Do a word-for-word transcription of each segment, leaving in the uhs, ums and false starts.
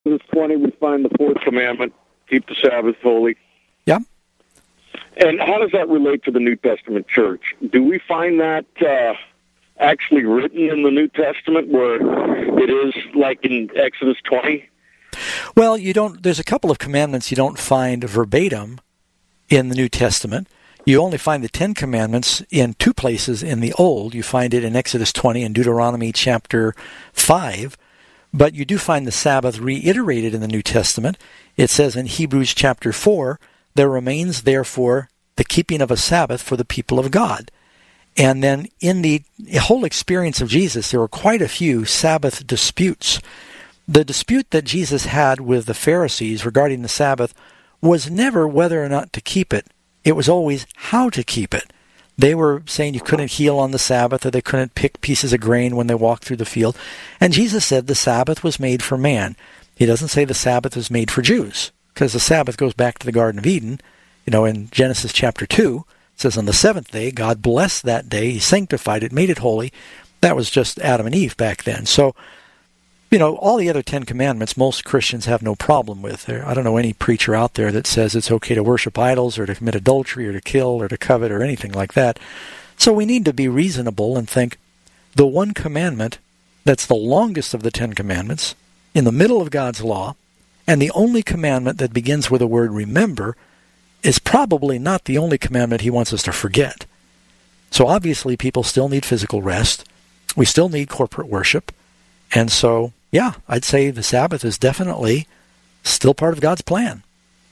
Exodus twenty, we find the fourth commandment, keep the Sabbath holy. Yeah. And how does that relate to the New Testament church? Do we find that uh, actually written in the New Testament where it is like in Exodus twenty? Well, you don't. There's a couple of commandments you don't find verbatim in the New Testament. You only find the Ten Commandments in two places in the Old. You find it in Exodus twenty and Deuteronomy chapter five. But you do find the Sabbath reiterated in the New Testament. It says in Hebrews chapter four, there remains therefore the keeping of a Sabbath for the people of God. And then in the whole experience of Jesus, there were quite a few Sabbath disputes. The dispute that Jesus had with the Pharisees regarding the Sabbath was never whether or not to keep it. It was always how to keep it. They were saying you couldn't heal on the Sabbath, or they couldn't pick pieces of grain when they walked through the field. And Jesus said the Sabbath was made for man. He doesn't say the Sabbath was made for Jews, because the Sabbath goes back to the Garden of Eden. You know, in Genesis chapter two, it says on the seventh day, God blessed that day. He sanctified it, made it holy. That was just Adam and Eve back then. So, you know, all the other Ten Commandments, most Christians have no problem with. I don't know any preacher out there that says it's okay to worship idols or to commit adultery or to kill or to covet or anything like that. So we need to be reasonable and think the one commandment that's the longest of the Ten Commandments, in the middle of God's law, and the only commandment that begins with the word remember, is probably not the only commandment he wants us to forget. So obviously people still need physical rest. We still need corporate worship. And so, yeah, I'd say the Sabbath is definitely still part of God's plan.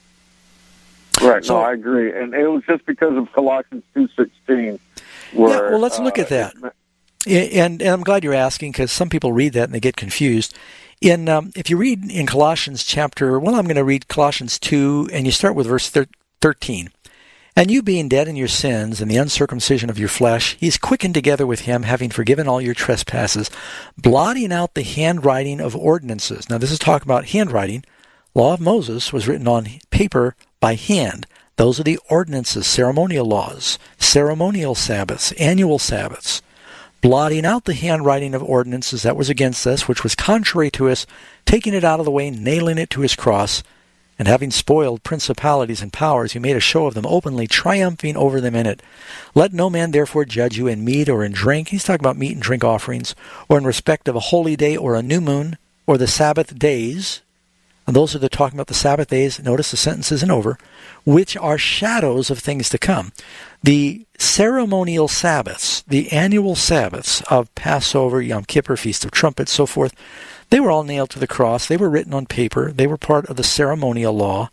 Right, so, no, I agree. And it was just because of Colossians two sixteen. Where, yeah, well, let's look uh, at that. And, and I'm glad you're asking, because some people read that and they get confused. In um, if you read in Colossians chapter, well, I'm going to read Colossians two, and you start with verse thirteen. And you being dead in your sins and the uncircumcision of your flesh, he's quickened together with him, having forgiven all your trespasses, blotting out the handwriting of ordinances. Now, this is talking about handwriting. Law of Moses was written on paper by hand. Those are the ordinances, ceremonial laws, ceremonial Sabbaths, annual Sabbaths. Blotting out the handwriting of ordinances that was against us, which was contrary to us, taking it out of the way, nailing it to his cross, and having spoiled principalities and powers, he made a show of them openly, triumphing over them in it. Let no man therefore judge you in meat or in drink. He's talking about meat and drink offerings, or in respect of a holy day or a new moon, or the Sabbath days. And those are the talking about the Sabbath days. Notice the sentence isn't over. Which are shadows of things to come. The ceremonial Sabbaths, the annual Sabbaths of Passover, Yom Kippur, Feast of Trumpets, so forth, they were all nailed to the cross. They were written on paper. They were part of the ceremonial law.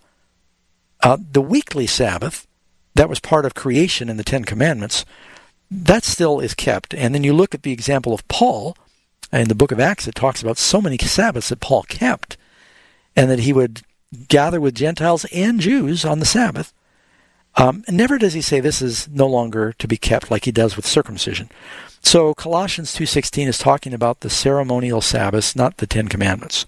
Uh, the weekly Sabbath, that was part of creation in the Ten Commandments, that still is kept. And then you look at the example of Paul. In the book of Acts, it talks about so many Sabbaths that Paul kept, and that he would gather with Gentiles and Jews on the Sabbath. Um, and never does he say this is no longer to be kept like he does with circumcision. So Colossians two sixteen is talking about the ceremonial Sabbaths, not the Ten Commandments.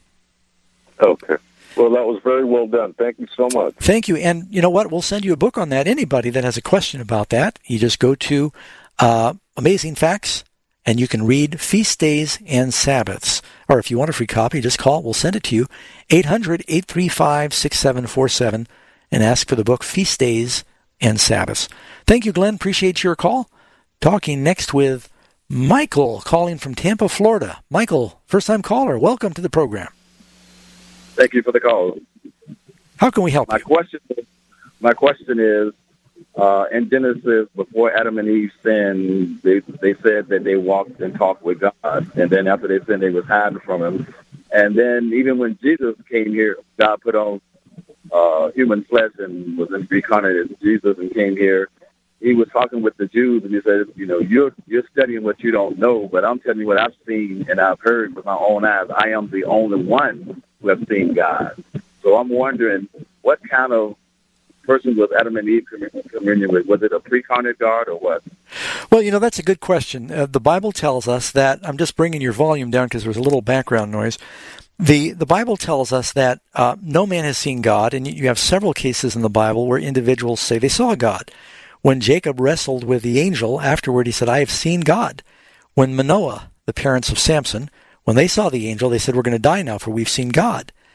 Okay. Well, that was very well done. Thank you so much. Thank you. And you know what? We'll send you a book on that. Anybody that has a question about that, you just go to uh, Amazing Facts, and you can read Feast Days and Sabbaths. Or if you want a free copy, just call. We'll send it to you, eight hundred, eight three five, six seven four seven, and ask for the book Feast Days and Sabbaths. Thank you, Glenn. Appreciate your call. Talking next with Michael, calling from Tampa, Florida. Michael, first-time caller. Welcome to the program. Thank you for the call. How can we help my you? Question, my question is, uh, in Genesis, before Adam and Eve sinned, they they said that they walked and talked with God. And then after they sinned, they was hiding from him. And then even when Jesus came here, God put on uh, human flesh and was incarnated as Jesus and came here. He was talking with the Jews, and he said, you know, you're you're studying what you don't know, but I'm telling you what I've seen and I've heard with my own eyes. I am the only one who have seen God. So I'm wondering, what kind of person was Adam and Eve communion with? Was it a pre-incarnate God or what? Well, you know, that's a good question. Uh, the Bible tells us that, I'm just bringing your volume down because there was a little background noise. The the Bible tells us that uh, no man has seen God, and you have several cases in the Bible where individuals say they saw God. When Jacob wrestled with the angel, afterward he said, I have seen God. When Manoah, the parents of Samson, when they saw the angel, they said, we're going to die now, for we've seen God.